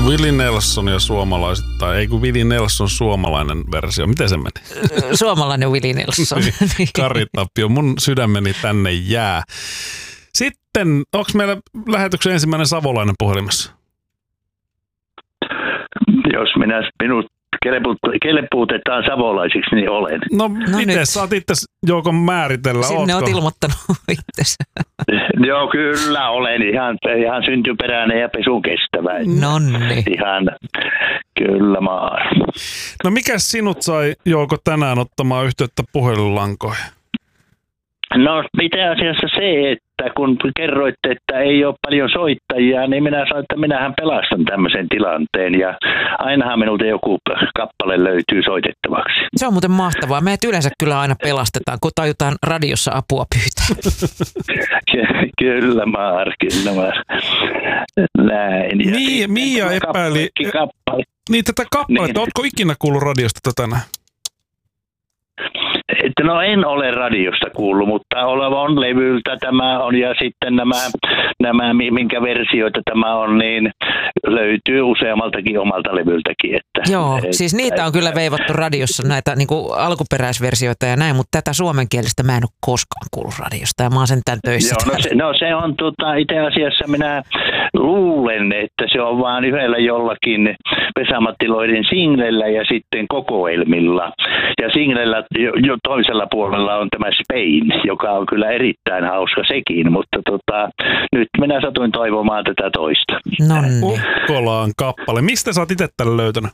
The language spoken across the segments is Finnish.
Willie Nelson ja suomalaiset, tai ei kun Willie Nelson suomalainen versio. Miten se meni? Suomalainen Willie Nelson. Kari Tapio, mun sydämeni tänne jää. Sitten, onko meillä lähetyksen ensimmäinen savolainen puhelimessa? Jos minut kelepuutetaan savolaisiksi, niin olen. No miten saat itse Jouko määritellä? Sinne oot ilmoittanut itsesi. Joo, kyllä olen ihan syntyperäinen ja pesun kestävä. Nonni. Ihan, kyllä No mikä sinut sai, Jouko, tänään ottamaan yhteyttä puhelinlankoihin? No itse asiassa se, että kun kerroitte, että ei ole paljon soittajia, niin minä sanoin, että minähän pelastan tämmöisen tilanteen ja ainahan minulta joku kappale löytyy soitettavaksi. Se on muuten mahtavaa. Meidät yleensä kyllä aina pelastetaan, kun tajutaan radiossa apua pyytää. Kyllä, Maar. Näin. Mia epäili tätä kappaletta. Ootko ikinä kuullut radiosta tänään? Että no en ole radiosta kuullut, mutta on levyltä tämä on ja sitten nämä minkä versioita tämä on, niin löytyy useammaltakin omalta levyltäkin. Että, joo, siis niitä on kyllä veivattu radiossa, näitä niin kuin alkuperäisversioita ja näin, mutta tätä suomenkielistä mä en ole koskaan kuullut radiosta ja mä oon sentään töissä. Joo, se on itse asiassa minä luulen, että se on vaan yhdellä jollakin Vesa-Matti Loirin singlellä ja sitten kokoelmilla. Ja singlellä jo toisella puolella on tämä Spain, joka on kyllä erittäin hauska sekin, mutta nyt minä satuin toivomaan tätä toista. Ukkolaan kappale. Mistä sä oot itse tämän löytänyt?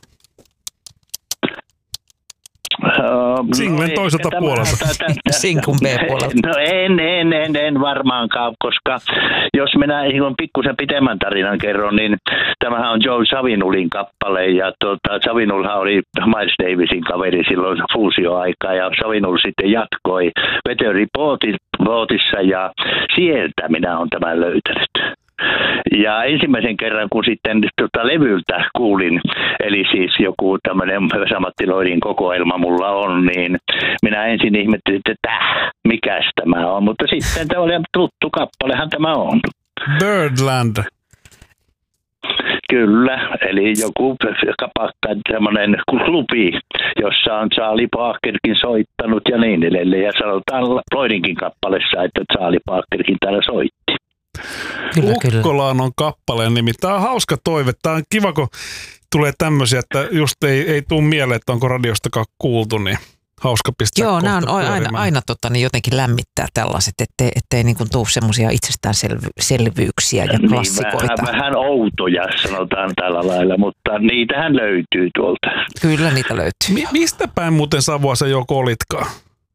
Singlen toiselta puolelta. Sinkun B-puolelta. No en varmaankaan, koska jos minä pikkusen pitemmän tarinan kerron, niin tämähän on Joe Zawinulin kappale ja Zawinulhan oli Miles Davisin kaveri silloin fuusioaikaa ja Zawinul sitten jatkoi Veteri Boatissa ja sieltä minä olen tämän löytänyt. Ja ensimmäisen kerran, kun sitten levyltä kuulin, eli siis joku tämmöinen Vesa-Matti Loirin kokoelma mulla on, niin minä ensin ihmettelin, että mikäs tämä on, mutta sitten tämä oli tuttu kappalehan tämä on. Birdland. Kyllä, eli joku kapakka, semmoinen klubi, jossa on Charlie Parkerkin soittanut ja niin edelleen. Ja sanotaan Loirinkin kappaleessa, että Charlie Parkerkin täällä soitti. Ukkolaan on kappaleen nimi. Tämä on hauska toive. Tämä on kiva, kun tulee tämmöisiä, että just ei tule mieleen, että onko radiostakaan kuultu, niin hauska pistää. Joo, nämä on aina jotenkin lämmittää tällaiset, ettei niin kuin tule semmoisia itsestäänselvyyksiä ja klassikoita. Niin, vähän outoja sanotaan tällä lailla, mutta niitähän löytyy tuolta. Kyllä niitä löytyy. Mistä päin muuten Savua se Jouko olitkaan?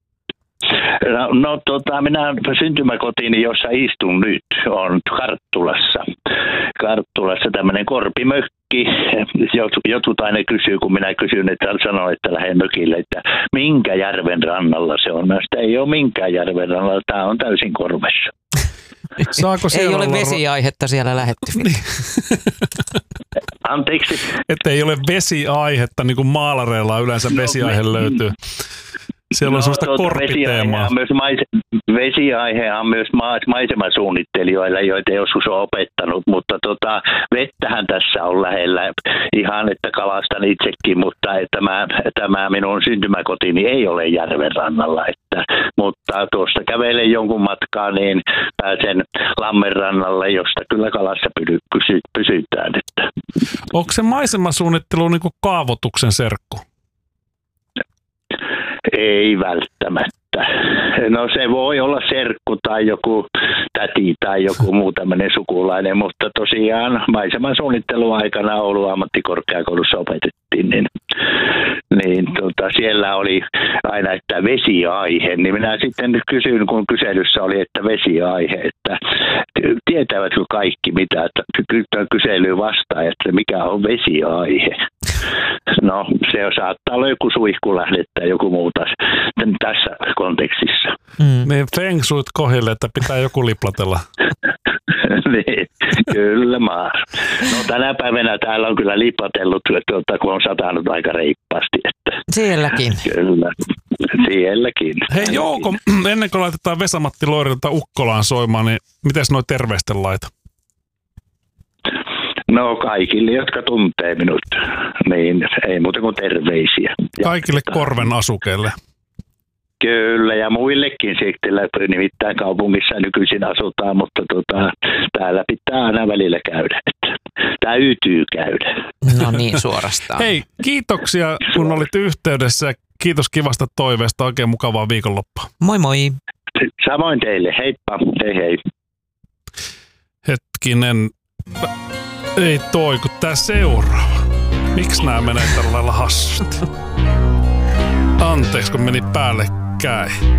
No minä syntymäkotiini, jossa istun nyt, on Karttulassa tämmöinen korpimökki. Jotkut aina kysyy, kun minä kysyn, että sanon, että lähden mökille, että minkä järven rannalla se on. Sitä ei ole minkään järven rannalla, tämä on täysin korvessa. Ei ole vesiaihetta siellä lähetty. Anteeksi? Että ei ole vesiaihetta, niin kuin maalareilla yleensä vesiaihe löytyy. Siellä on sellaista korppiteemaa. Vesiaihe on myös maisemasuunnittelijoilla, joita joskus on opettanut, mutta vettähän tässä on lähellä ihan, että kalastan itsekin, mutta tämä minun syntymäkotini ei ole järven rannalla, mutta tuosta kävelen jonkun matkaa, niin pääsen Lammenrannalle, josta kyllä kalassa pysytään. Onko se maisemasuunnittelu niin kuin kaavoituksen serkku? Ei välttämättä. No se voi olla serkku tai joku täti tai joku muu tämmöinen sukulainen, mutta tosiaan maiseman suunnitteluaikana Oulun ammattikorkeakoulussa opetettiin, niin siellä oli aina, että vesiaihe, niin minä sitten kysyin, kun kyselyssä oli, että vesiaihe, että tietävätkö kaikki mitä, että kyselyyn vastaan, että mikä on vesiaihe. No, se saattaa olla joku suihkulähde tai joku muu tässä kontekstissa. Niin feng shuit kohille, että pitää joku liplatella. Niin, kyllä Maar. No tänä päivänä täällä on kyllä liplatellut, kun on satanut aika reippaasti. Että. Sielläkin. Kyllä, sielläkin. Hei Jouko, ennen kuin laitetaan Vesa-Matti Loirilta Ukkolaan soimaan, niin mites noi terveisten laita? No kaikille, jotka tuntee minut, niin ei muuta kuin terveisiä. Kaikille Korven asukeille. Kyllä, ja muillekin sitten, nimittäin kaupungissa nykyisin asutaan, mutta täällä pitää aina välillä käydä, että täytyy käydä. No niin, suorastaan. Hei, kiitoksia kun olit yhteydessä. Kiitos kivasta toiveesta, oikein mukavaa viikonloppua. Moi moi. Samoin teille, heippa, hei hei. Hetkinen, ei toi, kun tää seuraava. Miksi nää menee tällä lailla hassusti? Anteeksi, kun meni päällekkäin.